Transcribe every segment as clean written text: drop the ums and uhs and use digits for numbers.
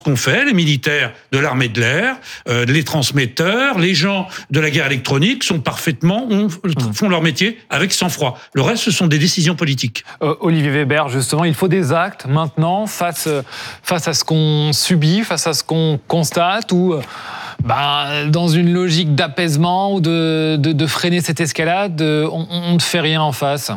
Qu'on fait, les militaires de l'armée de l'air, les transmetteurs, les gens de la guerre électronique font leur métier avec sang-froid. Le reste, ce sont des décisions politiques. Olivier Weber, justement, il faut des actes maintenant face à ce qu'on subit, face à ce qu'on constate, ou dans une logique d'apaisement ou de freiner cette escalade, on ne fait rien en face.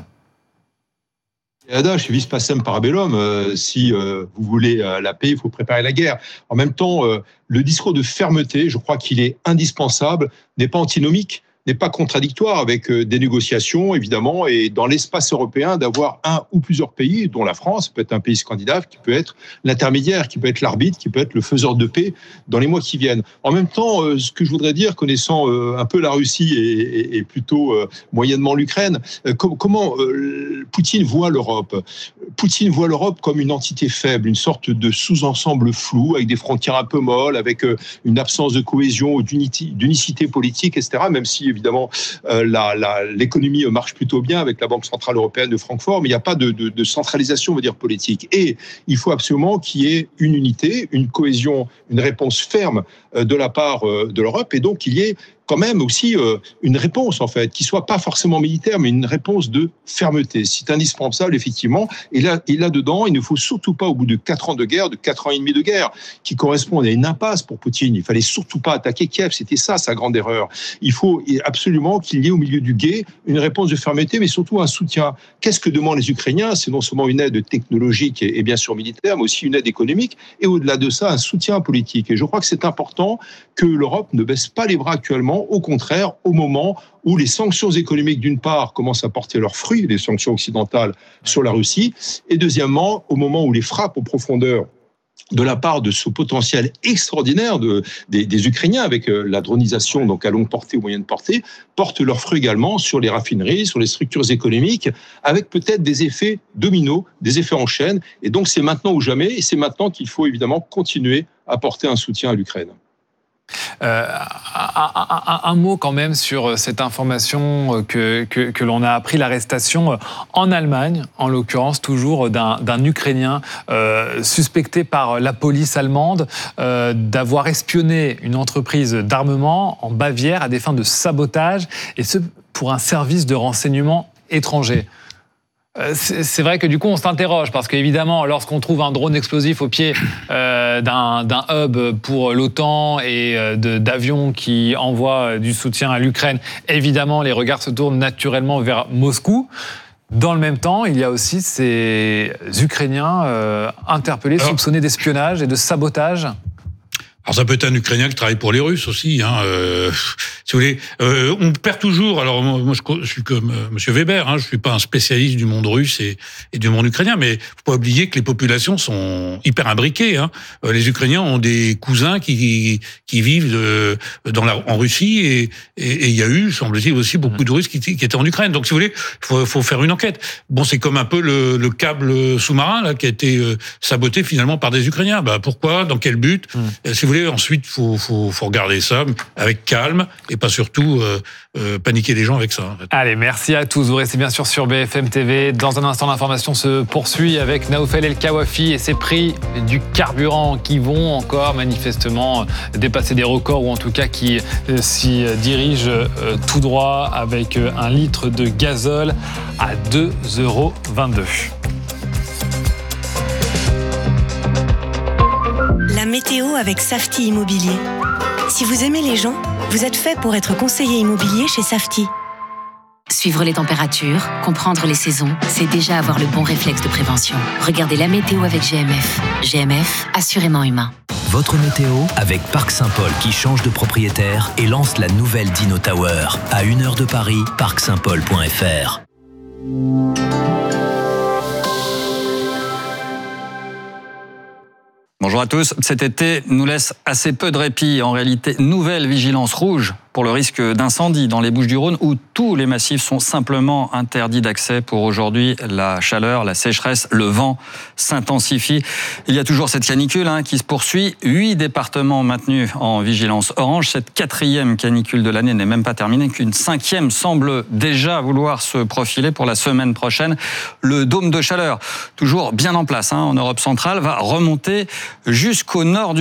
Je suis vis pacem parabellum. Si vous voulez la paix, il faut préparer la guerre. En même temps, le discours de fermeté, je crois qu'il est indispensable, n'est pas antinomique, n'est pas contradictoire avec des négociations, évidemment, et dans l'espace européen, d'avoir un ou plusieurs pays, dont la France, peut être un pays scandinave, qui peut être l'intermédiaire, qui peut être l'arbitre, qui peut être le faiseur de paix dans les mois qui viennent. En même temps, ce que je voudrais dire, connaissant un peu la Russie et plutôt moyennement l'Ukraine, comment Poutine voit l'Europe. Poutine voit l'Europe comme une entité faible, une sorte de sous-ensemble flou, avec des frontières un peu molles, avec une absence de cohésion, d'unicité politique, etc., même si évidemment, l'économie marche plutôt bien avec la Banque Centrale Européenne de Francfort, mais il n'y a pas de centralisation, on va dire, politique. Et il faut absolument qu'il y ait une unité, une cohésion, une réponse ferme de la part de l'Europe, et donc qu'il y ait quand même aussi une réponse, en fait, qui soit pas forcément militaire, mais une réponse de fermeté. C'est indispensable, effectivement. Et là-dedans, il ne faut surtout pas, au bout de 4 ans de guerre, de 4 ans et demi de guerre, qui correspondent à une impasse pour Poutine. Il fallait surtout pas attaquer Kiev. C'était ça, sa grande erreur. Il faut absolument qu'il y ait au milieu du gué une réponse de fermeté, mais surtout un soutien. Qu'est-ce que demandent les Ukrainiens ? C'est non seulement une aide technologique et bien sûr militaire, mais aussi une aide économique. Et au-delà de ça, un soutien politique. Et je crois que c'est important que l'Europe ne baisse pas les bras actuellement. Au contraire, au moment où les sanctions économiques, d'une part, commencent à porter leurs fruits, les sanctions occidentales sur la Russie, et deuxièmement, au moment où les frappes en profondeur de la part de ce potentiel extraordinaire des Ukrainiens, avec la dronisation donc à longue portée ou moyenne portée, portent leurs fruits également sur les raffineries, sur les structures économiques, avec peut-être des effets dominos, des effets en chaîne. Et donc c'est maintenant ou jamais, et c'est maintenant qu'il faut évidemment continuer à porter un soutien à l'Ukraine. Un mot quand même sur cette information que l'on a appris, l'arrestation en Allemagne, en l'occurrence toujours d'un Ukrainien suspecté par la police allemande d'avoir espionné une entreprise d'armement en Bavière à des fins de sabotage, et ce pour un service de renseignement étranger. C'est vrai que du coup on s'interroge, parce qu'évidemment lorsqu'on trouve un drone explosif au pied d'un hub pour l'OTAN et d'avions qui envoient du soutien à l'Ukraine, évidemment les regards se tournent naturellement vers Moscou. Dans le même temps, il y a aussi ces Ukrainiens interpellés, soupçonnés d'espionnage et de sabotage. Alors ça peut être un Ukrainien qui travaille pour les Russes aussi, si vous voulez. On perd toujours. Alors moi je suis comme Monsieur Weber, je suis pas un spécialiste du monde russe et du monde ukrainien, mais faut pas oublier que les populations sont hyper imbriquées. Les Ukrainiens ont des cousins qui vivent en Russie, et il y a eu, semble-t-il, aussi beaucoup de Russes qui étaient en Ukraine. Donc si vous voulez, faut faire une enquête. Bon, c'est comme un peu le câble sous-marin là qui a été saboté finalement par des Ukrainiens. Pourquoi ? Dans quel but ? Si vous voulez, ensuite, faut regarder ça avec calme et pas surtout paniquer les gens avec ça. En fait. Allez, merci à tous. Vous restez bien sûr sur BFM TV. Dans un instant, l'information se poursuit avec Naoufel El Kawafi et ses prix du carburant qui vont encore manifestement dépasser des records, ou en tout cas qui s'y dirigent tout droit, avec un litre de gazole à 2,22 €. La météo avec Safety Immobilier. Si vous aimez les gens, vous êtes fait pour être conseiller immobilier chez Safety. Suivre les températures, comprendre les saisons, c'est déjà avoir le bon réflexe de prévention. Regardez la météo avec GMF. GMF, assurément humain. Votre météo avec Parc Saint-Paul qui change de propriétaire et lance la nouvelle Dino Tower. À 1 heure de Paris, parcsaintpaul.fr. Bonjour à tous. Cet été nous laisse assez peu de répit. En réalité, nouvelle vigilance rouge pour le risque d'incendie dans les Bouches-du-Rhône, où tous les massifs sont simplement interdits d'accès pour aujourd'hui. La chaleur, la sécheresse, le vent s'intensifient. Il y a toujours cette canicule qui se poursuit. 8 départements maintenus en vigilance orange. Cette 4e canicule de l'année n'est même pas terminée, qu'une 5e semble déjà vouloir se profiler pour la semaine prochaine. Le dôme de chaleur, toujours bien en place en Europe centrale, va remonter jusqu'au nord du